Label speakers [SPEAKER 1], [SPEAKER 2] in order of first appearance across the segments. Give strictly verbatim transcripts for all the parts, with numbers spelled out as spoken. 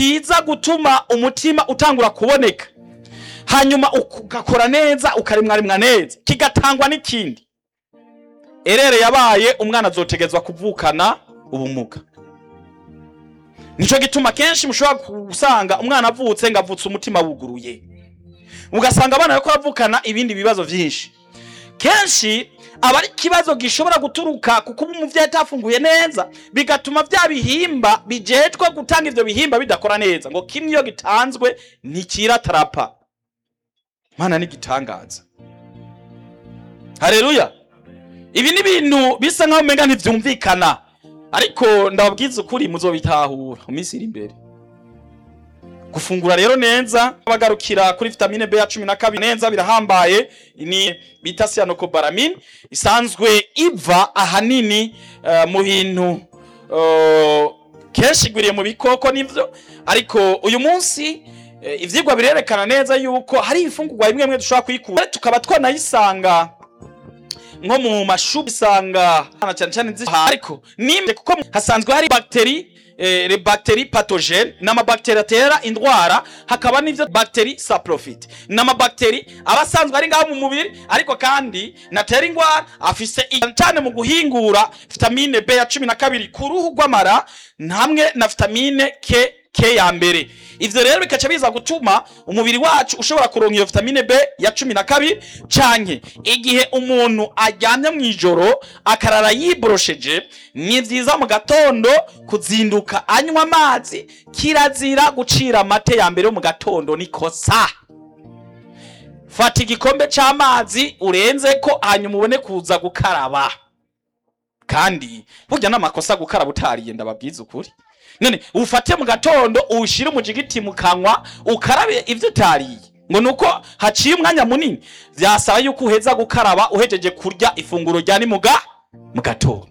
[SPEAKER 1] iza gutuma umutima utangura kuboneka hanyuma ugakora neza ukarimwarimwa neza kigatangwa n'ikindi. Erere yabaye umwana azotegezwa kuvukana ubumuga. Nico gituma kenshi mushobora gusanga umwana avutse ngavutse umutima wuguruye, ugasanga abana bako bavukana ibindi bibazo vyinshi. Kenshi abari kibazo gishobora guturuka kuko umuvyeyi atafunguye neza, bigatuma vya bihimba bijejwe gutanga ivyo bihimba bidakora neza, ngo kimwe iyo gitanzwe ntikira tarapa. Mana ni gitangaza. Haleluya. Ibi ni bintu bisa nkaho umenga ntivyumvikana, ariko ndababwiza ukuri muzobitahura mu minsi iri imbere. Gufungura rero neza bagarukira kuri vitamine B ya cumi na kabiri neza birahambaye, ni bita cyanocobalamin, isanzwe iva ahanini uh, mu bintu uh, kenshi gwiriye mu bikoko nivyo, ariko uyu munsi uh, ivyigwa birerekana neza yuko hari ifungurwa imwe imwe dushobora kuyikura tukaba twanayisanga nko mu mashubi isanga cyane cyane nzi, ariko nimbe kuko hasanzwe hari bakteri eh, le bakteri pathogene nama bakteri atera indwara, hakaba n'ivyo bakteri saprofite nama bakteri abasanzwe ari ngaho mu mubiri, ariko kandi natera indwara afise cyane mu guhingura vitamine B ya cumi na kabiri ku ruhu rw'amara hamwe na vitamine K K ya mbere. Ivyo rero bikaca biza gutuma umubiri wacu ushobora kuronka iyo vitamine B ya cumi na kabiri, canke igihe umuntu aryamye mwijoro akarara yibrosheje, ni vyiza mu gatondo kuzinduka anywa amazi, kirazira gucira amate ya mbere mu gatondo nikosa. Fata igikombe c'amazi urenze ko hanyuma ubone kuza gukaraba. Kandi burya n'amakosa gukaraba utariye, ndababwiza ukuri. None ufate mu gatondo ushire umujigiti mu kanwa ukarabe ivyo utariye, ngo nuko haciye umwanya munini, vyasaba yuko uheza gukaraba uhejeje kurya ifunguro rya nimuga mu gatondo.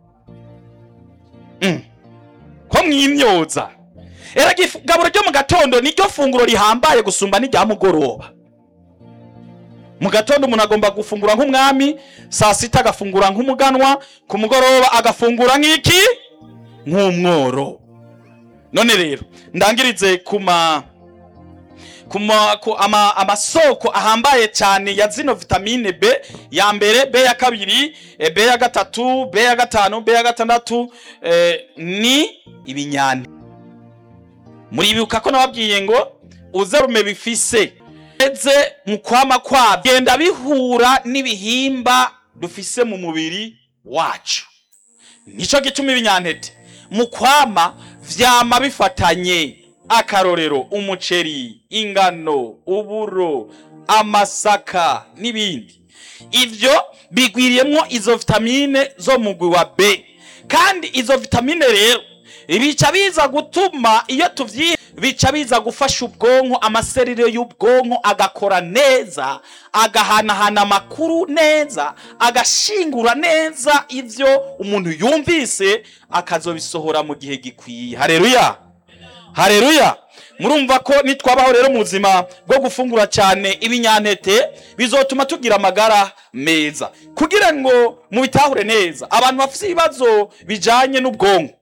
[SPEAKER 1] Mm. Ko mwimyoza. Era gaburo ryo mu gatondo niryo funguro rihambaye gusumba n'irya mugoroba. Mu gatondo umuntu agomba gufungura nk'umwami, saa sita agafungura nk'umuganwa, ku mugoroba agafungura nk'iki nk'umworo. None rero ndangirize kuma kuma ku ama amasoko ahambaye cyane ya zino vitamine B ya mbere, B ya kabiri, B ya gatatu, B ya gatanu, B ya gatandatu, eh, ni ibinyane. Muri bibuka ko nababwiye ngo uzarume bifise eze mu kwama kwa genda bihura n'ibihimba dufise mu mubiri wacu. Nico gituma ibinyantete mu kwama vyama bifatanye. Akarorero umuceri, ingano, uburo, amasaka n'ibindi. Ivyo bigwiriyemwo izo vitamine zo mugwi wa B. Kandi izo vitamine rero bica biza gutuma iyo tuvyi bica biza gufasha ubwonko, amaserire y'ubwonko agakora neza, agahanahana amakuru neza, agashingura neza ivyo umuntu yumvise akazobisohora mu gihe gikwiye. Haleluya. Haleluya. Murumva ko nitwabaho rero mu buzima bwo gufungura cyane ibinyantete bizotuma tugira amagara meza. Kugira ngo mu bitahure neza abantu bafite ibibazo bijanye n'ubwonko,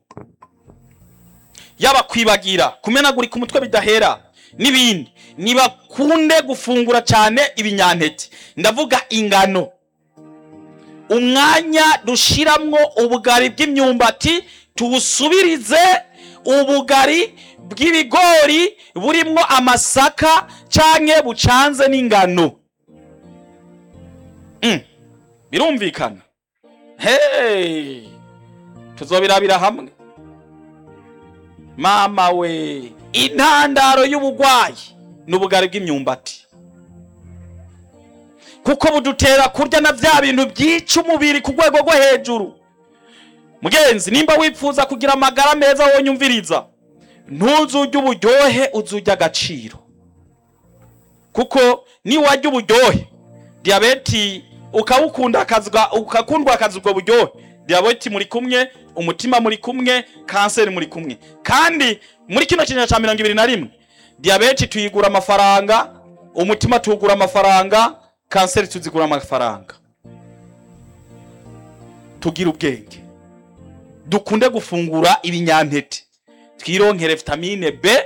[SPEAKER 1] yaba kwibagira, kumenagurika umutwe bidahera n'ibindi, nibakunde gufungura cyane ibinyantete. Ndavuga ingano. Umwanya dushiramwo ubugari bw'imyumbati tuwusubirize ubugari bw'ibigori burimwo amasaka canke bucanze n'ingano. Mm. Birumvikana. Hey! Tuzobirabira hamwe. Mama we, intandaro y'ubugwayi n'ubugari bw'imyumbati. Kuko budutera kurya na vya bintu byica umubiri ku rwego rwo hejuru. Mugenzi, nimba wipfuza kugira amagara meza wonyumviriza, ntuzujya uburyohe, uzujya agaciro. Kuko ni wajya uburyohe, diabeti ukawukunda akazwa ukakundwa akazwa buryohe, diabeti muri kumwe, umutima muri kumwe, kanseri muri kumwe. Kandi muri kino kinyana ca mirongo ibiri na rimwe diabeti tuyigura amafaranga, umutima tugura amafaranga, kanseri tuzigura amafaranga. Tugira ubwenge, dukunde gufungura ibinyantete, twironkere vitamine B